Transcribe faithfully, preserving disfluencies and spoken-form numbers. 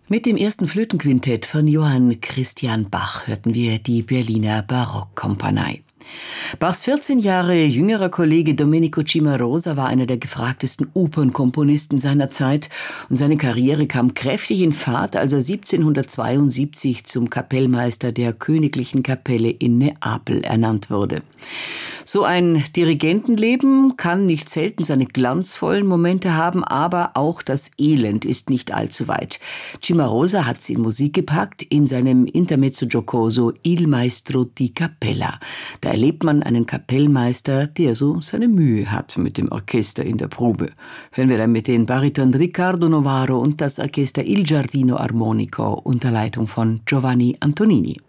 Mit dem ersten Flötenquintett von Johann Christian Bach hörten wir die Berliner Barockkompanie. Bachs vierzehn Jahre jüngerer Kollege Domenico Cimarosa war einer der gefragtesten Opernkomponisten seiner Zeit und seine Karriere kam kräftig in Fahrt, als er siebzehnhundertzweiundsiebzig zum Kapellmeister der Königlichen Kapelle in Neapel ernannt wurde. So ein Dirigentenleben kann nicht selten seine glanzvollen Momente haben, aber auch das Elend ist nicht allzu weit. Cimarosa hat sie in Musik gepackt in seinem Intermezzo giocoso Il Maestro di Cappella. Da erlebt man einen Kapellmeister, der so seine Mühe hat mit dem Orchester in der Probe. Hören wir damit den Bariton Riccardo Novaro und das Orchester Il Giardino Armonico unter Leitung von Giovanni Antonini.